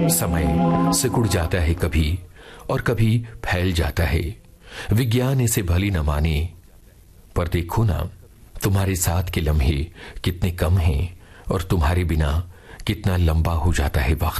समय सिकुड़ जाता है कभी और कभी फैल जाता है। विज्ञान इसे भली न माने, पर देखो ना, तुम्हारे साथ के लम्हे कितने कम हैं और तुम्हारे बिना कितना लंबा हो जाता है वक्त।